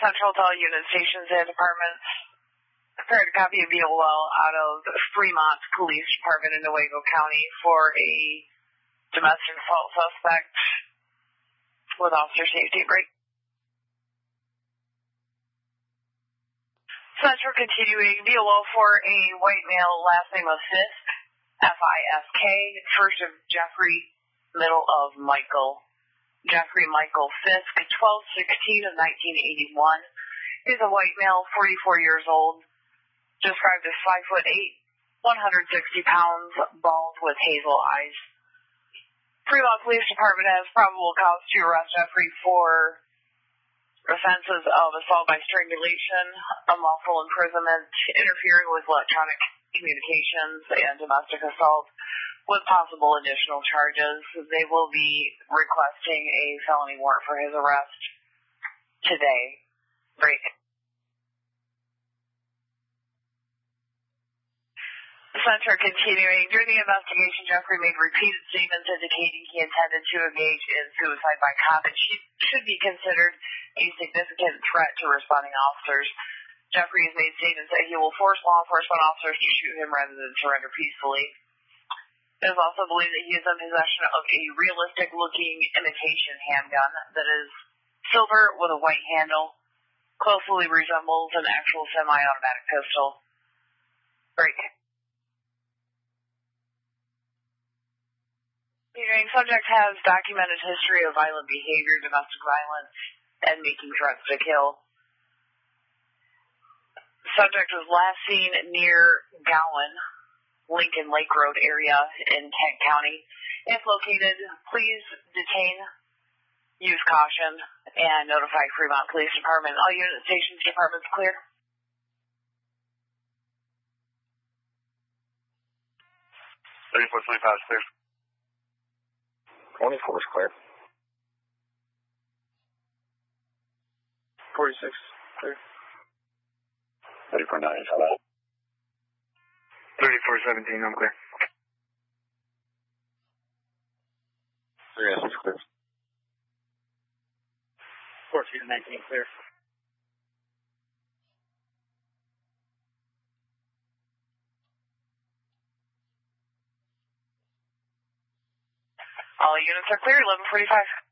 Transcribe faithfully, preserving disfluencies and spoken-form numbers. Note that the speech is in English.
Central to all unit stations and departments. Prepared a copy of B O L out of Fremont Police Department in Newaygo County for a domestic assault suspect with officer safety. Break. Central continuing B O L for a white male, last name of Fisk, F I S K, first of Jeffrey, middle of Michael. Jeffrey Michael Fisk, twelve sixteen of nineteen eighty-one. He's a white male, forty-four years old, described as five foot eight, one hundred sixty pounds, bald with hazel eyes. Fremont Police Department has probable cause to arrest Jeffrey for offenses of assault by strangulation, unlawful imprisonment, interfering with electronic communications, and domestic assault, with possible additional charges. They will be requesting a felony warrant for his arrest today. Break. Center continuing. During the investigation, Jeffrey made repeated statements indicating he intended to engage in suicide by cop and should be considered a significant threat to responding officers. Jeffrey has made statements that he will force law enforcement officers to shoot him rather than surrender peacefully. It is also believed that he is in possession of a realistic-looking imitation handgun that is silver with a white handle, closely resembles an actual semi-automatic pistol. Break. Continuing, subject has documented history of violent behavior, domestic violence, and making threats to kill. Subject was last seen near Gowan, Lincoln Lake Road area in Kent County. If located, please detain, use caution, and notify Fremont Police Department. All unit stations, departments clear. thirty-four twenty-five is clear. twenty-four is clear. forty-six, clear. thirty-four nine is hello. thirty-four seventeen, I'm clear. three S is clear. fourteen nineteen, clear. All units are clear, eleven forty-five.